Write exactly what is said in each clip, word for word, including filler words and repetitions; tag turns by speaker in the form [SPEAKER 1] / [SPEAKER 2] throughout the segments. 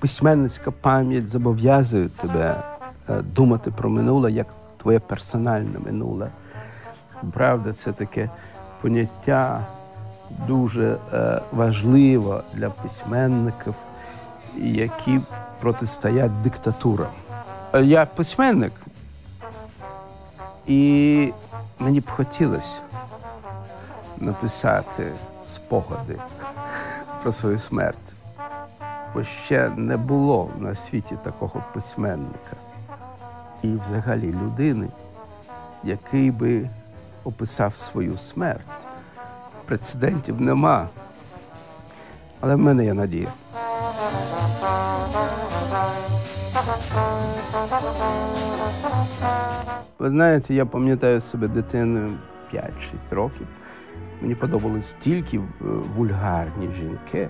[SPEAKER 1] письменницька пам'ять зобов'язує тебе думати про минуле, як твоє персональне минуле. Правда, це таке поняття дуже е, важливе для письменників, які протистоять диктатурам. Я письменник, і мені б хотілося написати спогади про свою смерть, бо ще не було на світі такого письменника і взагалі людини, який би описав свою смерть. Прецедентів нема, але в мене є надія. Ви знаєте, я пам'ятаю себе дитиною п'ять-шість років. Мені подобались тільки вульгарні жінки.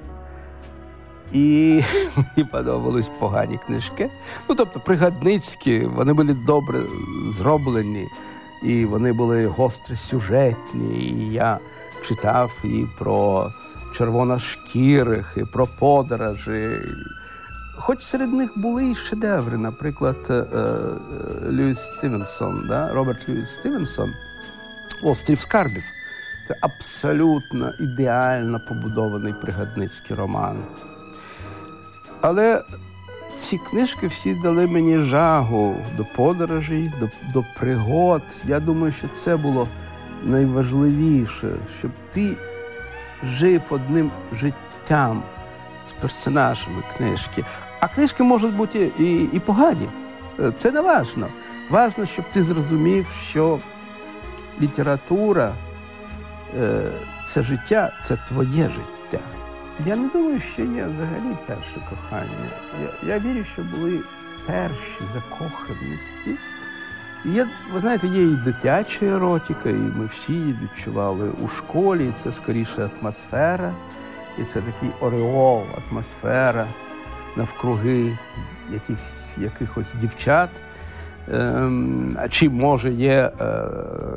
[SPEAKER 1] І мені подобались погані книжки. Ну, тобто, пригадницькі, вони були добре зроблені, і вони були гостросюжетні. І я читав і про червоношкірих, і про подорожі. Хоч серед них були і шедеври, наприклад, Льюіс Стівенсон, да? Роберт Льюіс Стівенсон, «Острів скарбів». Це абсолютно ідеально побудований пригадницький роман. Але ці книжки всі дали мені жагу до подорожей, до, до пригод. Я думаю, що це було найважливіше, щоб ти жив одним життям з персонажами книжки. А книжки можуть бути і, і погані. Це не важно. Важно, щоб ти зрозумів, що література е, – це життя, це твоє життя. Я не думаю, що є взагалі перше кохання. Я, я вірю, що були перші закоханості. Є, ви знаєте, є і дитяча еротика, і ми всі її відчували у школі. Це скоріше атмосфера, і це такий ореол, атмосфера навкруги якихось, якихось дівчат. Ем, чи, може, є, е,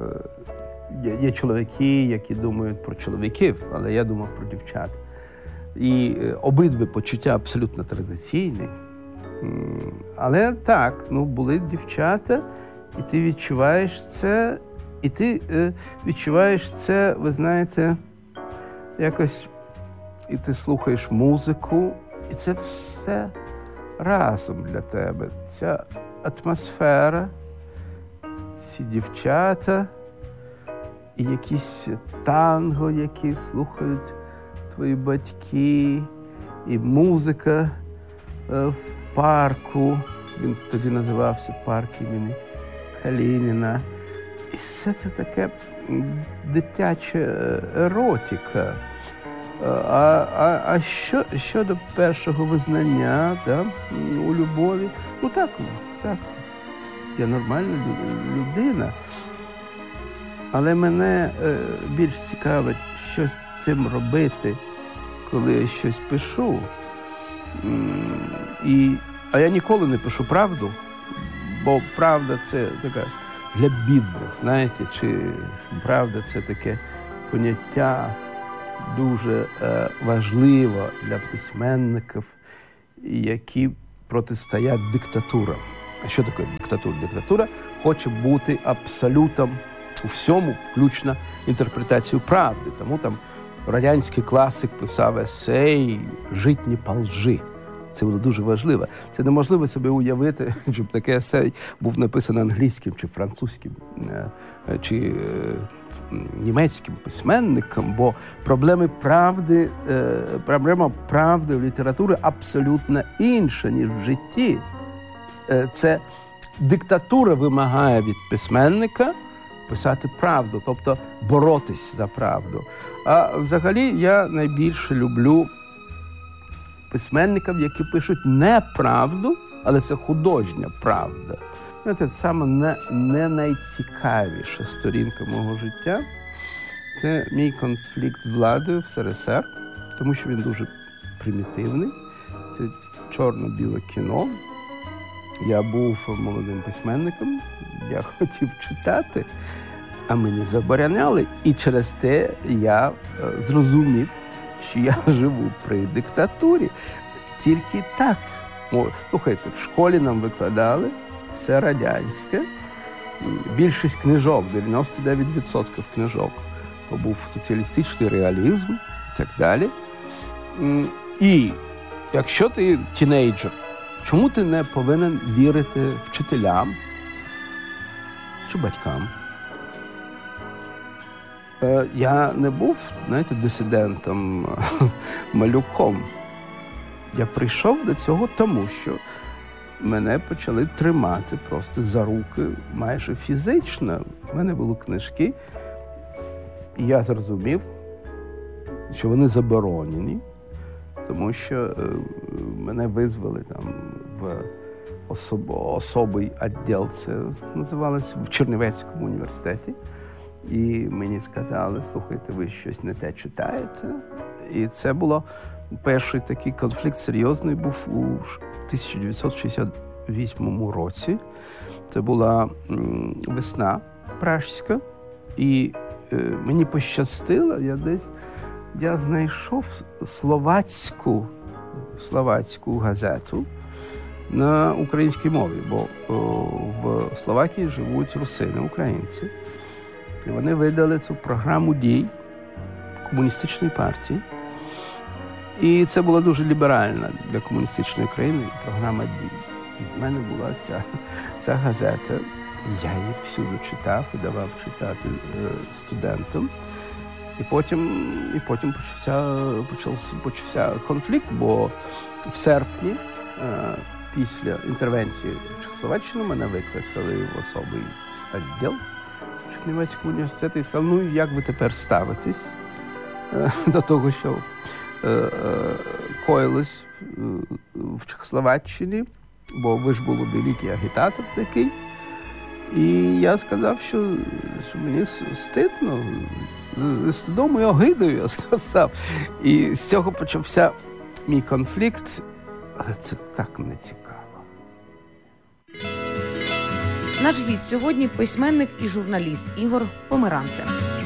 [SPEAKER 1] є, є чоловіки, які думають про чоловіків, але я думав про дівчат. І обидві почуття абсолютно традиційні. Але так, ну, були дівчата, і ти відчуваєш це, і ти е, відчуваєш це, ви знаєте, якось, і ти слухаєш музику, і це все разом для тебе. Ця атмосфера, ці дівчата, і якісь танго, які слухають твої батьки, і музика е, в парку. Він тоді називався парк імені Калініна. І все це таке дитяча еротика. А, а, а що, щодо першого визнання, да, у любові, ну так, так, я нормальна людина. Але мене е, більш цікавить, що з цим робити, коли я щось пишу. І, а я ніколи не пишу правду, бо правда – це така для бідних, знаєте, чи правда – це таке поняття дуже е, важливе для письменників, які протистоять диктатурам. А що таке диктатура? Диктатура хоче бути абсолютом у всьому, включно інтерпретацію правди. Тому там радянський класик писав есей «Жить не по лжи». Це було дуже важливо. Це неможливо собі уявити, щоб таке есей був написаний англійським чи французьким, чи німецьким письменником, бо проблеми правди, проблема правди в літературі абсолютно інша, ніж в житті. Це диктатура вимагає від письменника писати правду, тобто боротись за правду. А взагалі я найбільше люблю письменників, які пишуть не правду, але це художня правда. Це саме не, не найцікавіша сторінка мого життя. Це мій конфлікт з владою в СРСР, тому що він дуже примітивний. Це чорно-біле кіно. Я був молодим письменником, я хотів читати, а мені забороняли. І через те я зрозумів, що я живу при диктатурі. тільки так. Слухайте, в школі нам викладали все радянське. Більшість книжок, дев'яносто дев'ять відсотків книжок, то був соціалістичний реалізм і так далі. І якщо ти тінейджер, чому ти не повинен вірити вчителям чи батькам? Я не був, знаєте, дисидентом, малюком. Я прийшов до цього тому, що мене почали тримати просто за руки майже фізично. У мене були книжки, і я зрозумів, що вони заборонені, тому що мене визвали там в особ... особий відділ, це називалося в Чернівецькому університеті. І мені сказали, слухайте, ви щось не те читаєте. І це було перший такий конфлікт серйозний був у тисяча дев'ятсот шістдесят восьмому році. Це була м, весна пражська. І е, мені пощастило, я десь я знайшов словацьку, словацьку газету на українській мові, бо о, в Словакії живуть русини, українці. І вони видали цю програму дій комуністичної партії. І це була дуже ліберальна для комуністичної країни програма дій. І в мене була ця, ця газета. Я її всюди читав і давав читати е, студентам. І потім, і потім почався, почався, почався конфлікт, бо в серпні, е, після інтервенції в Чехословаччину, мене викликали в особий відділ Чернівецького університету і сказали, ну, як ви тепер ставитесь е, до того, що е, е, коїлось е, в Чехословаччині, бо ви ж були великий агітатор такий. І я сказав, що, що мені стидно, стидом і огидою, я сказав. І з цього почався мій конфлікт, але це так не цікаво.
[SPEAKER 2] Наш гість сьогодні – письменник і журналіст Ігор Померанце.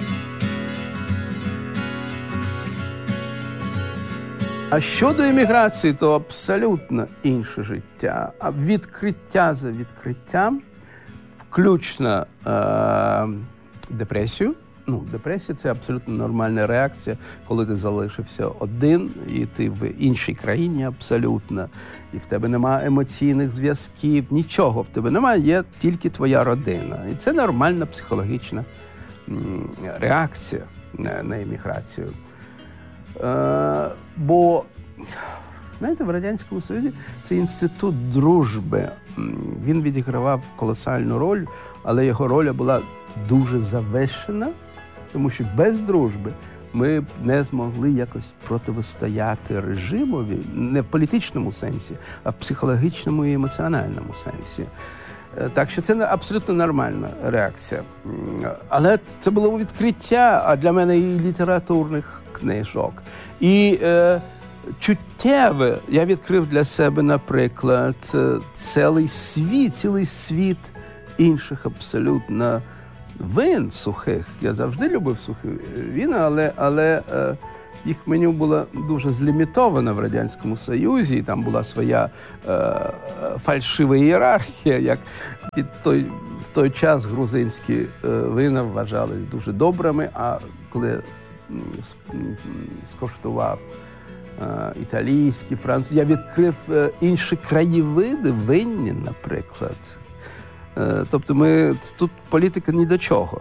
[SPEAKER 1] А щодо імміграції, то абсолютно інше життя. А відкриття за відкриттям, включно е- депресію. Ну, депресія – це абсолютно нормальна реакція, коли ти залишився один, і ти в іншій країні абсолютно, і в тебе немає емоційних зв'язків, нічого в тебе немає, є тільки твоя родина. І це нормальна психологічна м- реакція на, на еміграцію. Е- бо, знаєте, в Радянському Союзі цей інститут дружби, він відігравав колосальну роль, але його роль була дуже завершена, тому що без дружби ми б не змогли якось протистояти режимові, не в політичному сенсі, а в психологічному і емоціональному сенсі. Так що це абсолютно нормальна реакція. Але це було відкриття, а для мене і літературних книжок. І е, чуттєве я відкрив для себе, наприклад, цілий світ, цілий світ інших абсолютно вин сухих. Я завжди любив сухі вина, але, але е, їх меню було дуже злімітовано в Радянському Союзі, і там була своя е, фальшива ієрархія, як під той, в той час грузинські е, вина вважали дуже добрими, а коли скоштував е, італійські, французькі, я відкрив е, інші краєвиди винні, наприклад. Тобто ми, тут політика ні до чого.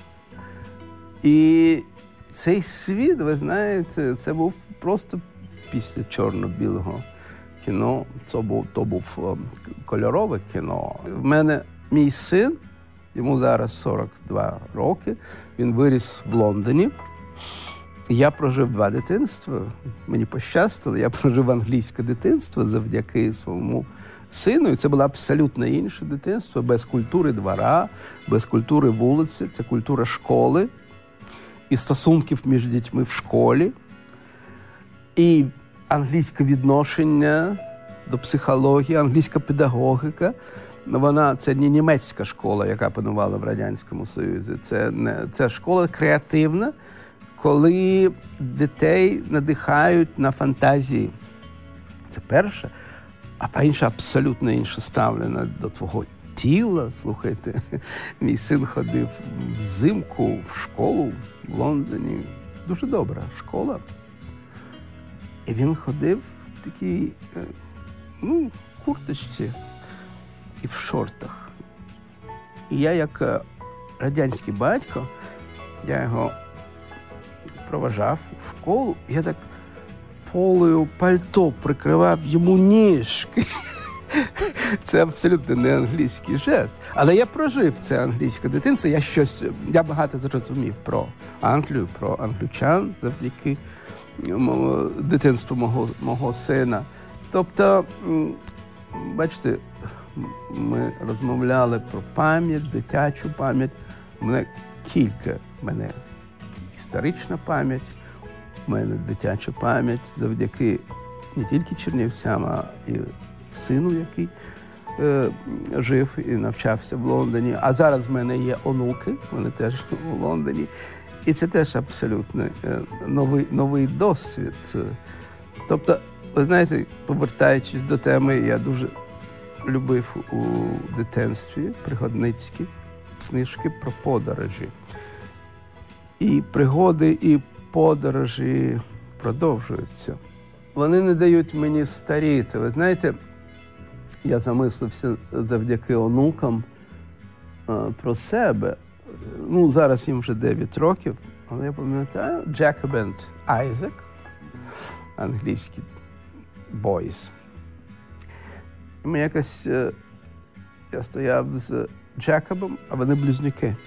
[SPEAKER 1] І цей світ, ви знаєте, це був просто після чорно-білого кіно. Це був, то був кольорове кіно. В мене мій син, йому зараз сорок два роки, він виріс в Лондоні. Я прожив два дитинства, мені пощастило, я прожив англійське дитинство завдяки своєму сину, і це було абсолютно інше дитинство, без культури двора, без культури вулиці, це культура школи і стосунків між дітьми в школі, і англійське відношення до психології, англійська педагогіка. Вона, це не німецька школа, яка панувала в Радянському Союзі, це, не, це школа креативна, коли дітей надихають на фантазії. Це перше. А по-інше, абсолютно інше ставлення до твого тіла. Слухайте, мій син ходив взимку в школу в Лондоні. Дуже добра школа. І він ходив в такій, ну, курточці і в шортах. І я, як радянський батько, я його проважав у школу, я так полою пальто прикривав йому ніжки. Це абсолютно не англійський жест. Але я прожив це англійське дитинство, я щось, я багато зрозумів про Англію, про англічан завдяки дитинству мого, мого сина. Тобто, бачите, ми розмовляли про пам'ять, дитячу пам'ять. У мене кілька, у мене історична пам'ять, у мене дитяча пам'ять завдяки не тільки чернівцям, а і сину, який е, жив і навчався в Лондоні. А зараз в мене є онуки, вони теж у Лондоні. І це теж абсолютно е, новий, новий досвід. Тобто, ви знаєте, повертаючись до теми, я дуже любив у дитинстві пригодницькі книжки про подорожі. І пригоди, і подорожі продовжуються. Вони не дають мені старіти. Ви знаєте, я замислився завдяки онукам про себе. Ну, зараз їм вже дев'ять років, але я пам'ятаю, Джекоб і Айзек, англійські бойс. Ми якось, я стояв з Джекобом, а вони близнюки.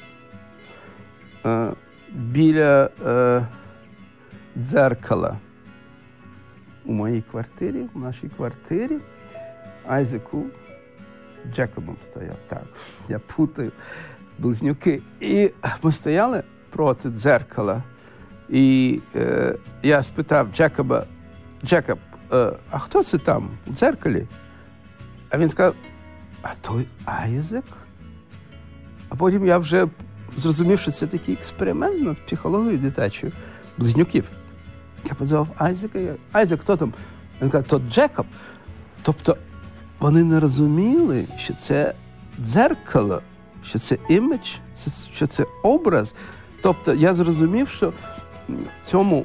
[SPEAKER 1] Біля дзеркала у моїй квартирі, в нашій квартирі, Айзеку Джекобом стояв, так, я путаю, близнюки. І ми стояли проти дзеркала, і е, я спитав Джекоба, Джекоб, е, а хто це там у дзеркалі? А він сказав, а той Айзек? А потім я вже зрозумів, що це такий експеримент над психологією дитячою близнюків. Я подзвав Айзека, я, Айзек, хто там? Він каже, то Джекоб. Тобто вони не розуміли, що це дзеркало, що це імідж, що це образ. Тобто я зрозумів, що в цьому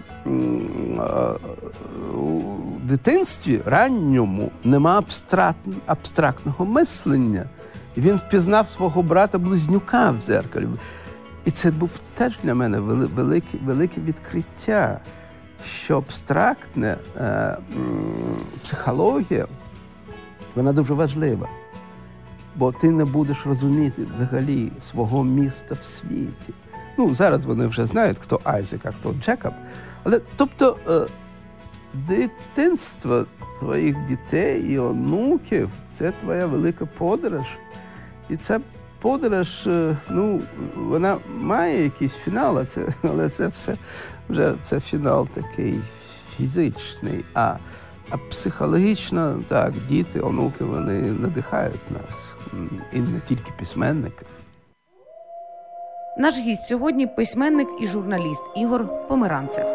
[SPEAKER 1] у дитинстві ранньому нема абстракт, абстрактного мислення. І він впізнав свого брата-близнюка в дзеркалі. І це був теж для мене велике, велике відкриття, що абстрактна е, психологія, вона дуже важлива. Бо ти не будеш розуміти взагалі свого міста в світі. Ну, зараз вони вже знають, хто Айзек, а хто Джекоб. Але, тобто, е, дитинство твоїх дітей і онуків – це твоя велика подорож. І ця подорож, ну, вона має якийсь фінал, а це, але це все вже це фінал такий фізичний. А, а психологічно, так, діти, онуки, вони надихають нас. І не тільки письменники.
[SPEAKER 2] Наш гість сьогодні – письменник і журналіст Ігор Померанцев.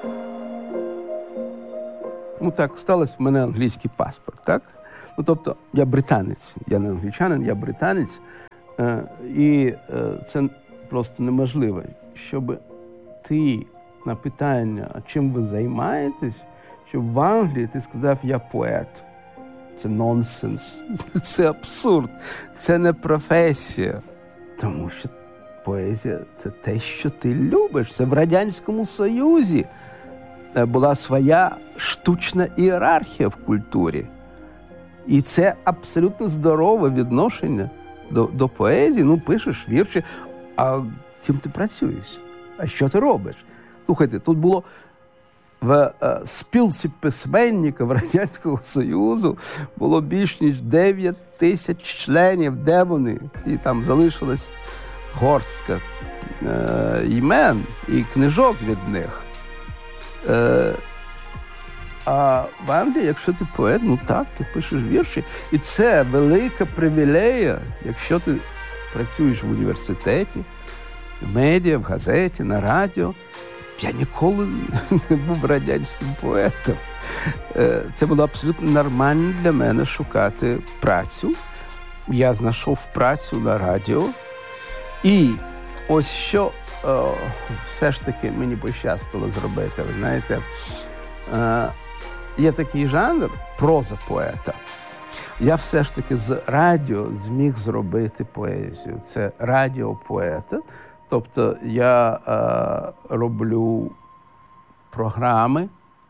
[SPEAKER 1] Ну так, сталося в мене англійський паспорт, так? Ну, тобто, я британець, я не англічанин, я британець. Е, і е, це просто неможливо, щоб ти на питання, а чим ви займаєтесь, щоб в Англії ти сказав, я поет. Це нонсенс, це абсурд, це не професія. Тому що поезія – це те, що ти любиш. Це в Радянському Союзі була своя штучна ієрархія в культурі. І це абсолютно здорове відношення до, до поезії. Ну, пишеш вірші, а ким ти працюєш? А що ти робиш? Слухайте, тут було в е, спілці письменників Радянського Союзу було більш ніж дев'ять тисяч членів. Де вони? І там залишилась горстка е, імен і книжок від них. Е, А в Англії, якщо ти поет, ну так, ти пишеш вірші. І це велика привілея, якщо ти працюєш в університеті, в медіа, в газеті, на радіо. я ніколи не був радянським поетом. Це було абсолютно нормально для мене шукати працю. Я знайшов працю на радіо. І ось що о, все ж таки мені пощастило зробити. Ви знаєте, е, є такий жанр проза поета. Я все ж таки з радіо зміг зробити поезію. Це радіопоета. Тобто я е, роблю програми,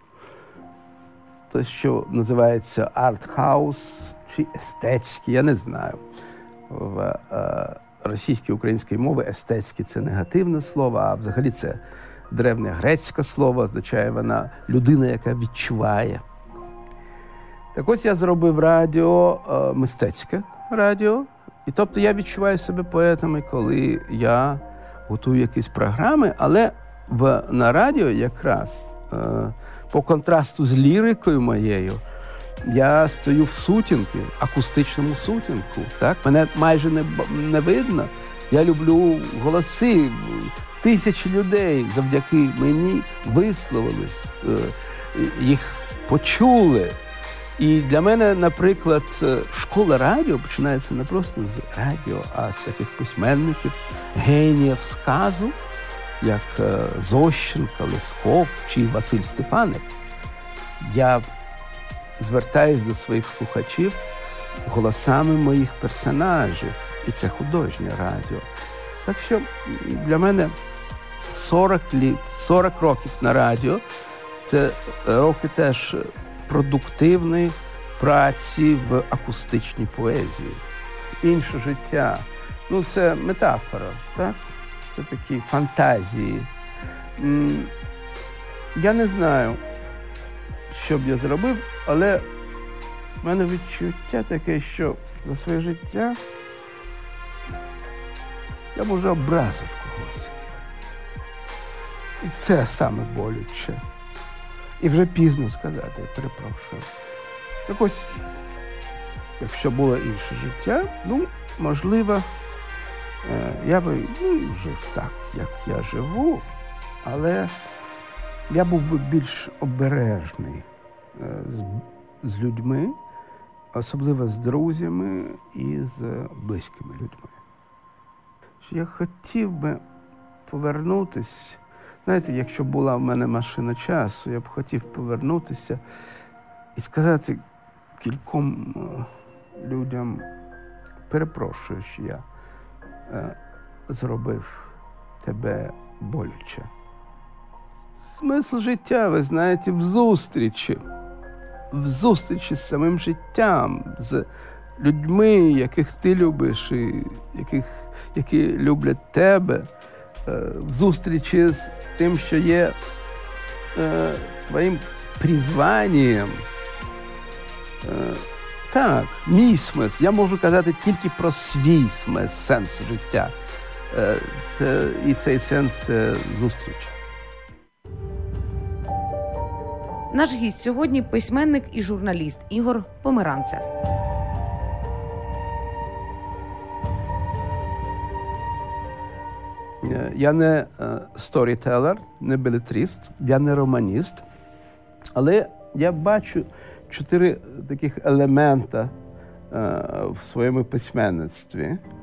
[SPEAKER 1] те, що називається арт-хаус чи естетські, я не знаю. В е, російській українській мові естетські – це негативне слово, а взагалі це древнє грецьке слово, означає вона людина, яка відчуває. Так ось я зробив радіо, е, мистецьке радіо, і тобто я відчуваю себе поетами, коли я готую якісь програми, але в, на радіо якраз е, по контрасту з лірикою моєю я стою в сутінку, акустичному сутінку. Так? Мене майже не, не видно. Я люблю голоси. Тисячі людей завдяки мені висловились, е, їх почули. І для мене, наприклад, школа радіо починається не просто з радіо, а з таких письменників, геніїв сказу, як Зощенко, Лесков чи Василь Стефаник. Я звертаюсь до своїх слухачів голосами моїх персонажів, і це художнє радіо. Так що для мене сорок літ, сорок років на радіо – це роки теж продуктивної праці в акустичній поезії. Інше життя. Ну, це метафора, так? Це такі фантазії. Я не знаю, що б я зробив, але в мене відчуття таке, що за своє життя я, може, образив когось. І це саме болюче. І вже пізно сказати, я перепрошую. Так ось, якщо було інше життя, ну, можливо, я би ну, жив так, як я живу, але я був би більш обережний з, з людьми, особливо з друзями і з близькими людьми. Я хотів би повернутися. Знаєте, якщо була в мене машина часу, я б хотів повернутися і сказати кільком людям, перепрошую, що я е, зробив тебе боляче. Смисл життя, ви знаєте, в зустрічі. В зустрічі з самим життям, з людьми, яких ти любиш і яких, які люблять тебе. В зустрічі з тим, що є е, твоїм призванням. Е, так, мій смисл. Я можу казати тільки про свій смисл, сенс життя. Е, це, і цей сенс – це зустріч.
[SPEAKER 2] Наш гість сьогодні – письменник і журналіст Ігор Померанцев.
[SPEAKER 1] Я не сторітелер, не белетріст, я не романіст, але я бачу чотири таких елемента в своєму письменництві.